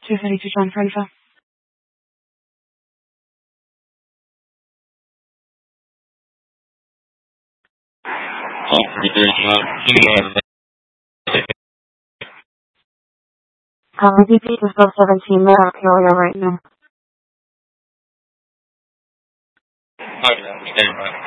232 John Fraser. VP to sub 17 Meadow Carrier right now. Okay, stand by.